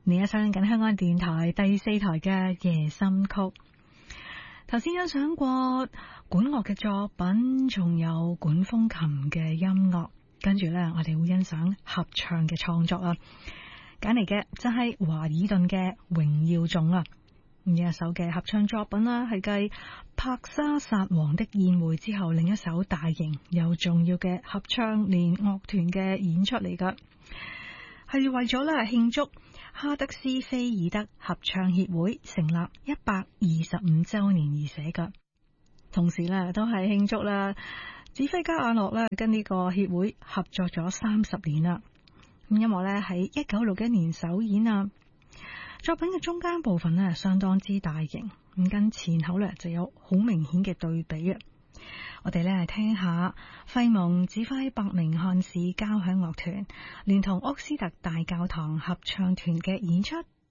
你收聽緊香港電台第4台嘅夜心曲。頭先欣賞過管樂嘅作品，仲有管風琴嘅音樂，跟住呢，我哋會欣賞合唱嘅創作啊。揀嚟嘅就係華爾頓嘅榮耀頌啊。呢一首嘅合唱作品啦，係繼帕莎薩王的宴會之後另一首大型又重要嘅合唱連樂團嘅演出嚟噶，係為咗咧慶祝哈德斯菲爾德合唱協會成立125周年而寫噶，同時咧都係慶祝啦指揮家阿諾咧跟呢個協會合作咗30年啦。咁音樂咧喺1961年首演啊。作品嘅中間部分呢，相當之大型，咁跟前後呢就有好明顯嘅對比啊！我哋呢嚟聽下費蒙指揮伯明翰市交響樂團聯同奧斯特大教堂合唱團嘅演出，